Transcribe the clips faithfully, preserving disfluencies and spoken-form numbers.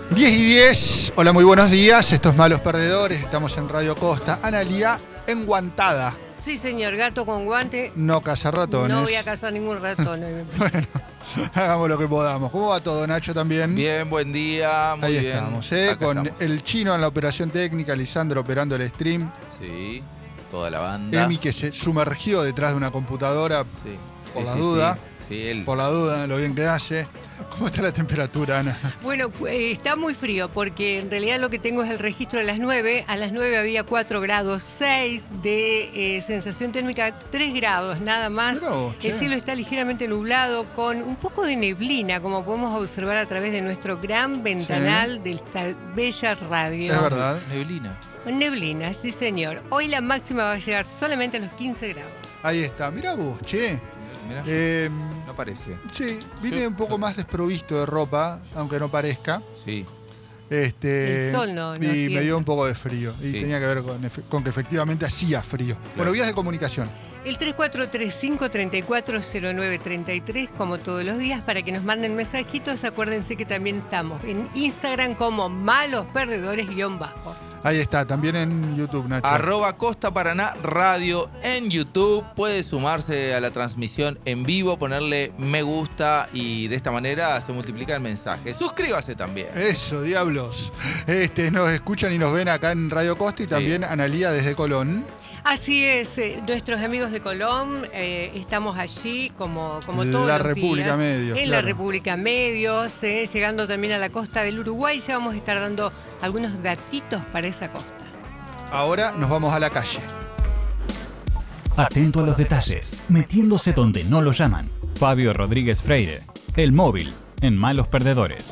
diez y diez, hola, muy buenos días, estos Malos Perdedores, estamos en Radio Costa. Analía enguantada. Sí, señor, gato con guante. No caza ratones. No voy a cazar ningún ratón. Bueno, hagamos lo que podamos. ¿Cómo va todo, Nacho, también? Bien, buen día, muy Ahí bien. estamos, ¿eh? Acá Con estamos. el Chino en la operación técnica, Lisandro operando el stream, Sí, toda la banda. Emi que se sumergió detrás de una computadora Sí, por sí, la sí, duda. Sí, sí, él. por la duda, lo bien que hace. ¿Cómo está la temperatura, Ana? Bueno, eh, está muy frío porque en realidad lo que tengo es el registro de las nueve. A las nueve había cuatro grados seis de eh, sensación térmica, tres grados nada más. Mirá vos, che. El cielo está ligeramente nublado con un poco de neblina, como podemos observar a través de nuestro gran ventanal de esta bella radio. Es verdad. Neblina. Neblina, sí señor. Hoy la máxima va a llegar solamente a los quince grados. Ahí está. Mirá vos, che. Mirá, Eh, no parece. sí, vine Sí. un poco más desprovisto de ropa, aunque no parezca. Sí. Este, El sol no- no y me tienta. dio un poco de frío. Y Sí. tenía que ver con, efe- con que efectivamente hacía frío. Bueno, vías de comunicación. El tres cuatro tres cinco, tres cuatro cero nueve tres tres, como todos los días, para que nos manden mensajitos. Acuérdense que también estamos en Instagram como Malos Perdedores-bajo. Ahí está, también en YouTube, Nacho. Arroba Costa Paraná Radio en YouTube. Puede sumarse a la transmisión en vivo, ponerle me gusta y de esta manera se multiplica el mensaje. Suscríbase también. Eso, diablos. Este, nos escuchan y nos ven acá en Radio Costa y también Analía desde Colón. Así es, eh, nuestros amigos de Colón, eh, estamos allí como, como todos La los República días. Medios, En claro. la República Medios, eh, llegando también a la costa del Uruguay. Ya vamos a estar dando algunos datitos para esa costa. Ahora nos vamos a la calle. Atento a los detalles, metiéndose donde no lo llaman. Fabio Rodríguez Freire, el móvil, en Malos Perdedores.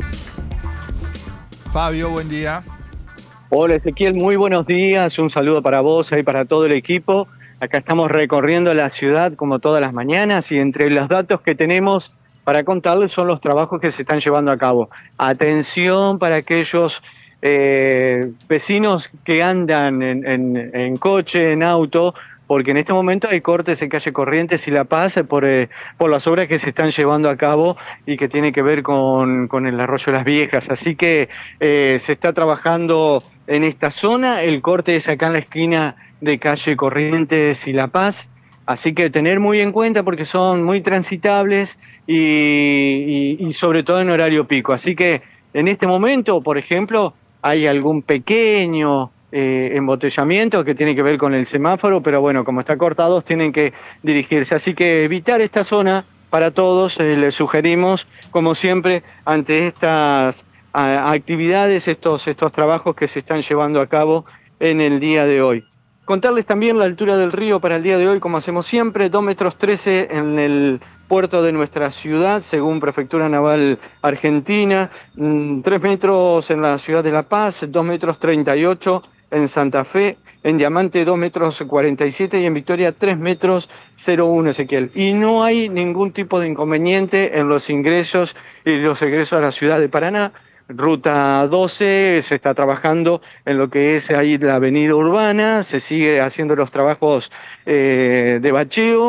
Fabio, buen día. Hola Ezequiel, muy buenos días, un saludo para vos y para todo el equipo. Acá estamos recorriendo la ciudad como todas las mañanas y entre los datos que tenemos para contarles son los trabajos que se están llevando a cabo. Atención para aquellos eh, vecinos que andan en, en, en coche, en auto, porque en este momento hay cortes en calle Corrientes y La Paz por, eh, por las obras que se están llevando a cabo y que tiene que ver con, con el arroyo Las Viejas. Así que eh, se está trabajando en esta zona, el corte es acá en la esquina de calle Corrientes y La Paz. Así que tener muy en cuenta porque son muy transitables y, y, y sobre todo en horario pico. Así que en este momento, por ejemplo, hay algún pequeño eh, embotellamiento que tiene que ver con el semáforo, pero bueno, como está cortado, tienen que dirigirse. Así que evitar esta zona para todos, eh, les sugerimos, como siempre, ante estas a, actividades, estos, estos trabajos que se están llevando a cabo en el día de hoy. Contarles también la altura del río para el día de hoy, como hacemos siempre, dos metros trece en el puerto de nuestra ciudad, según Prefectura Naval Argentina, tres metros en la ciudad de La Paz, dos metros treinta y ocho en Santa Fe, en Diamante dos metros cuarenta y siete y en Victoria tres metros cero uno, Ezequiel. Y no hay ningún tipo de inconveniente en los ingresos y los egresos a la ciudad de Paraná. Ruta doce, se está trabajando en lo que es ahí la avenida urbana, se sigue haciendo los trabajos eh, de bacheo.